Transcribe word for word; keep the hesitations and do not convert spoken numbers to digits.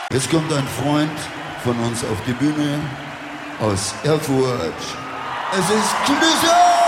Jetzt kommt ein Freund von uns auf die Bühne aus Erfurt. Es ist Clouseau!